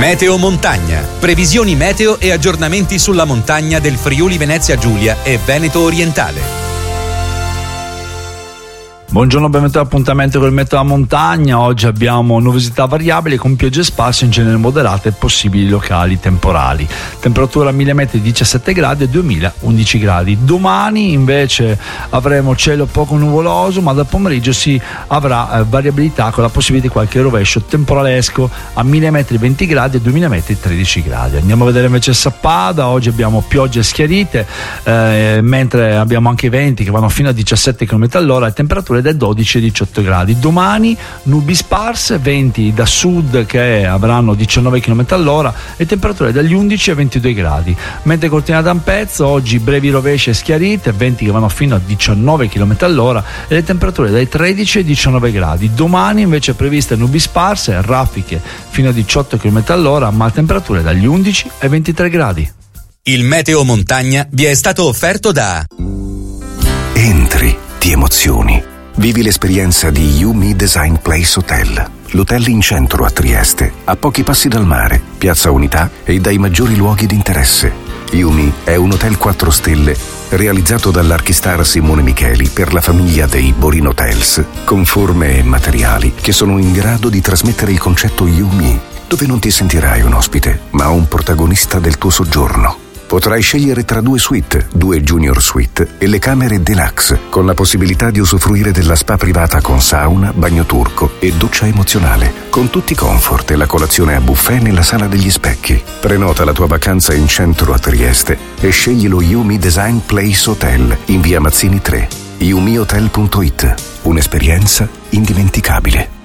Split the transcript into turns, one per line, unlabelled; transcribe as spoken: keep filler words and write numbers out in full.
Meteo Montagna. Previsioni meteo e aggiornamenti sulla montagna del Friuli Venezia Giulia e Veneto Orientale.
Buongiorno, benvenuti all'appuntamento con il meteo a montagna. Oggi abbiamo nuvolosità variabili con piogge sparse in genere moderate e possibili locali temporali. Temperatura a mille metri diciassette gradi e duemila undici gradi. Domani invece avremo cielo poco nuvoloso, ma dal pomeriggio si avrà eh, variabilità con la possibilità di qualche rovescio temporalesco a mille metri venti gradi e duemila metri tredici gradi. Andiamo a vedere invece Sappada. Oggi abbiamo piogge schiarite, eh, mentre abbiamo anche venti che vanno fino a diciassette chilometri all'ora e temperature da dodici e diciotto gradi. Domani nubi sparse, venti da sud che avranno diciannove chilometri all'ora e temperature dagli undici ai ventidue gradi. Mentre Cortina d'Ampezzo oggi brevi rovesci e schiarite, venti che vanno fino a diciannove chilometri all'ora e le temperature dai tredici ai diciannove gradi. Domani invece è previste nubi sparse, raffiche fino a diciotto chilometri all'ora, ma temperature dagli undici ai ventitré gradi.
Il Meteo Montagna vi è stato offerto da
Entri, ti emozioni. Vivi l'esperienza di Yumi Design Place Hotel, l'hotel in centro a Trieste, a pochi passi dal mare, Piazza Unità e dai maggiori luoghi di interesse. Yumi è un hotel quattro stelle realizzato dall'archistar Simone Micheli per la famiglia dei Borin Hotels, con forme e materiali che sono in grado di trasmettere il concetto Yumi, dove non ti sentirai un ospite, ma un protagonista del tuo soggiorno. Potrai scegliere tra due suite, due junior suite e le camere deluxe, con la possibilità di usufruire della spa privata con sauna, bagno turco e doccia emozionale, con tutti i comfort e la colazione a buffet nella sala degli specchi. Prenota la tua vacanza in centro a Trieste e scegli lo Yumi Design Place Hotel in via Mazzini tre. yumi hotel punto it. Un'esperienza indimenticabile.